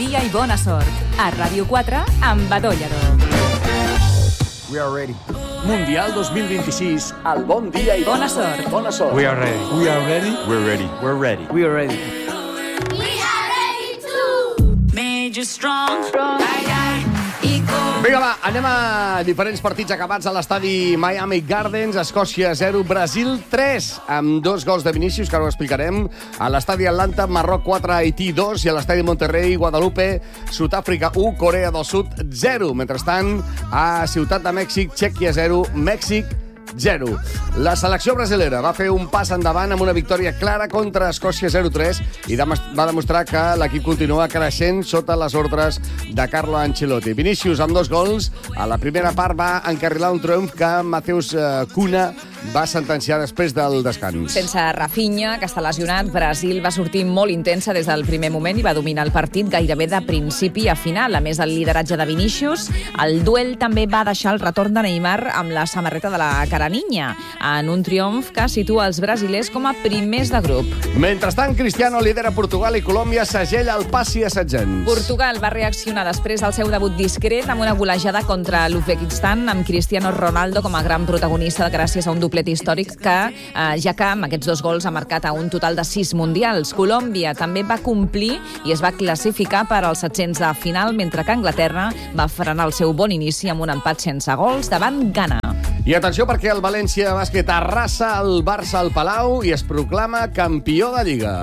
dia i bona sort. A Ràdio 4, amb Badollador. We are ready. Mundial 2026, al Bon Dia i Bona sort. Bona sort. We are ready. We are ready. We're ready. We're ready. We are ready. We are ready to made you strong. Vinga, va, anem a diferents partits acabats a l'estadi Miami Gardens. Escòcia 0, Brasil 3, amb 2 gols de Vinícius, que ara ho explicarem. A l'estadi Atlanta, Marroc 4, Haití 2, i a l'estadi Monterrey, Guadalupe, Sud-àfrica 1, Corea del Sud 0. Mentrestant, a Ciutat de Mèxic, Txèquia 0, Mèxic 0. La selecció brasilera va fer un pas endavant amb una victòria clara contra Escòcia 0-3 i va demostrar que l'equip continua creixent sota les ordres de Carlo Ancelotti. Vinícius, amb 2 gols, a la primera part va encarrilar un triomf que Mateus Cunha va sentenciar després del descans. Sense Rafinha, que està lesionat, Brasil va sortir molt intensa des del primer moment i va dominar el partit gairebé de principi a final. A més del lideratge de Vinícius, el duel també va deixar el retorn de Neymar amb la samarreta de la Caraninya, en un triomf que situa els brasilers com a primers de grup. Mentrestant, Cristiano lidera Portugal i Colòmbia segella el passi assetjants. Portugal va reaccionar després del seu debut discret amb una golejada contra l'Uzbekistan, amb Cristiano Ronaldo com a gran protagonista gràcies a un doplet històric que, ja que amb aquests 2 gols ha marcat a un total de 6 mundials. Colòmbia també va complir i es va classificar per als 700 de final, mentre que Anglaterra va frenar el seu bon inici amb un empat sense gols davant Ghana. I atenció, perquè el València Bàsquet arrasa el Barça al Palau i es proclama campió de Lliga.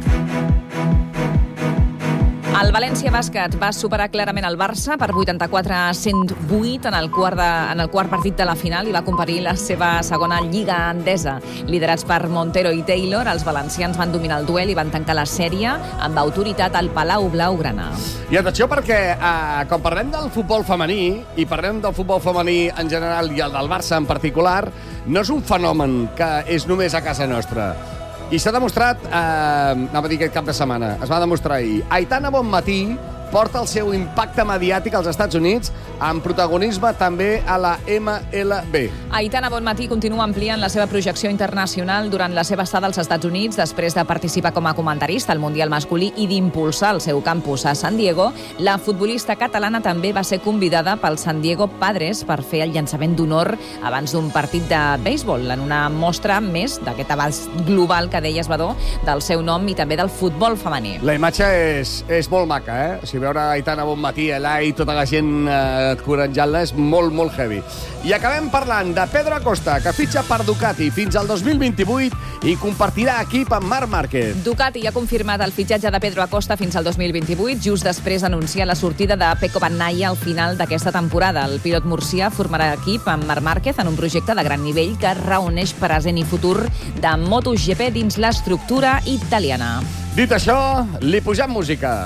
El València Bàsquet va superar clarament el Barça per 84-108 en el quart partit de la final i va conquerir la seva segona Lliga Endesa. Liderats per Montero i Taylor, els valencians van dominar el duel i van tancar la sèrie amb autoritat al Palau Blaugrana. I atenció, perquè quan parlem del futbol femení, i parlem del futbol femení en general i el del Barça en particular, no és un fenomen que és només a casa nostra. I s'ha demostrat, anava a dir aquest cap de setmana, es va demostrar ahir. Aitana Bonmatí porta el seu impacte mediàtic als Estats Units amb protagonisme també a la MLB. Aitana Bonmatí continua ampliant la seva projecció internacional durant la seva estada als Estats Units després de participar com a comentarista al Mundial masculí i d'impulsar el seu campus a San Diego. La futbolista catalana també va ser convidada pel San Diego Padres per fer el llançament d'honor abans d'un partit de béisbol, en una mostra més d'aquest abast global que deies, Badó, del seu nom i també del futbol femení. La imatge és molt maca, eh? O sigui, veure Aitana Bonmatí, Elai, tota la gent corretjant-la és molt, molt heavy. I acabem parlant de Pedro Acosta, que fitxa per Ducati fins al 2028 i compartirà equip amb Marc Márquez. Ducati ha confirmat el fitxatge de Pedro Acosta fins al 2028, just després d'anunciar la sortida de Pecco Bagnaia al final d'aquesta temporada. El pilot murcià formarà equip amb Marc Márquez en un projecte de gran nivell que reuneix present i futur de MotoGP dins l'estructura italiana. Dit això, li posem música.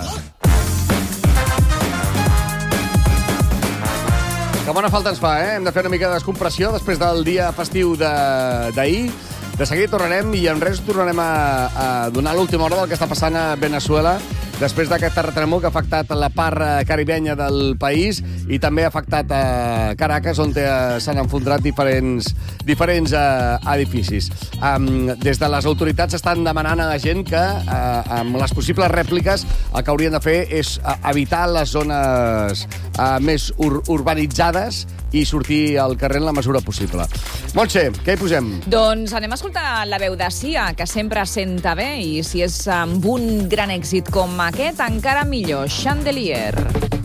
Que bona falta ens fa, eh? Hem de fer una mica de descompressió després del dia festiu d'ahir. De seguida tornarem i en res tornarem a donar l'última hora del que està passant a Venezuela després d'aquest terratrèmol que ha afectat la part caribenya del país i també ha afectat Caracas, on s'han enfondrat diferents edificis. Des de les autoritats estan demanant a la gent que, amb les possibles rèpliques, el que haurien de fer és evitar les zones més urbanitzades i sortir al carrer en la mesura possible. Montse, què hi posem? Doncs anem a escoltar la veu de Sia, que sempre senta bé, i si és amb un gran èxit com aquest, encara millor. Chandelier.